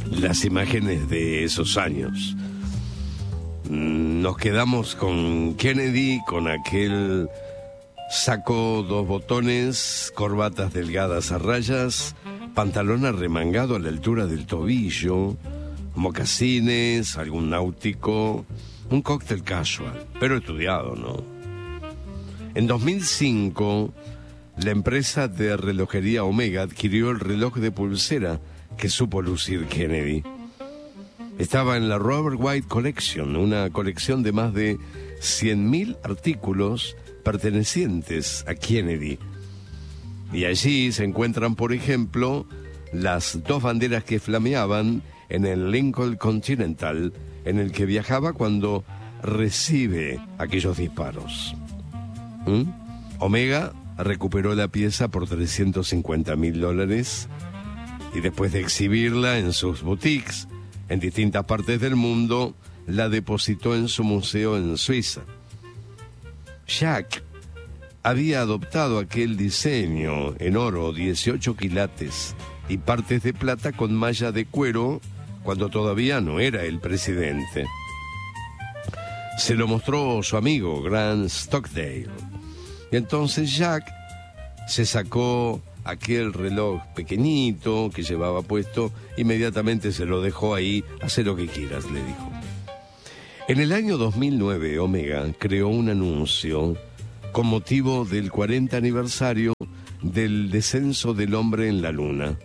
las imágenes de esos años. Nos quedamos con Kennedy, con aquel saco, 2 botones, corbatas delgadas a rayas, pantalón arremangado a la altura del tobillo, mocasines, algún náutico, un cóctel casual, pero estudiado, ¿no? En 2005, la empresa de relojería Omega adquirió el reloj de pulsera que supo lucir Kennedy. Estaba en la Robert White Collection, una colección de más de 100.000 artículos pertenecientes a Kennedy. Y allí se encuentran, por ejemplo, las 2 banderas que flameaban en el Lincoln Continental, en el que viajaba cuando recibe aquellos disparos. Omega recuperó la pieza por $350.000 y después de exhibirla en sus boutiques en distintas partes del mundo, la depositó en su museo en Suiza. Jack había adoptado aquel diseño en oro, 18 quilates y partes de plata con malla de cuero cuando todavía no era el presidente. Se lo mostró su amigo Grant Stockdale. Y entonces Jack se sacó aquel reloj pequeñito que llevaba puesto, inmediatamente se lo dejó ahí, haz lo que quieras, le dijo. En el año 2009, Omega creó un anuncio con motivo del 40 aniversario del descenso del hombre en la luna.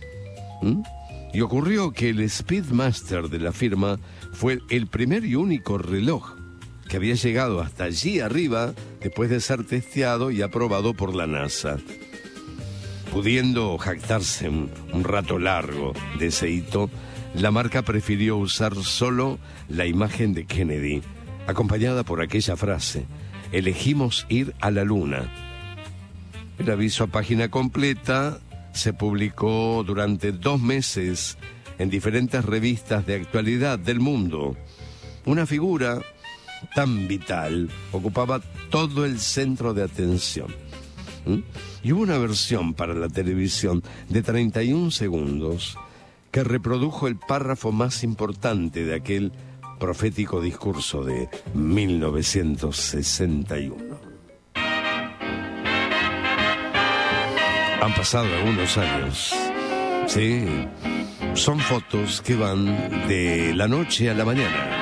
Y ocurrió que el Speedmaster de la firma fue el primer y único reloj que había llegado hasta allí arriba después de ser testeado y aprobado por la NASA. Pudiendo jactarse un rato largo de ese hito, la marca prefirió usar solo la imagen de Kennedy, acompañada por aquella frase: elegimos ir a la luna. El aviso a página completa se publicó durante 2 meses en diferentes revistas de actualidad del mundo. Una figura tan vital ocupaba todo el centro de atención. Y hubo una versión para la televisión de 31 segundos que reprodujo el párrafo más importante de aquel profético discurso de 1961. Han pasado algunos años, sí, son fotos que van de la noche a la mañana.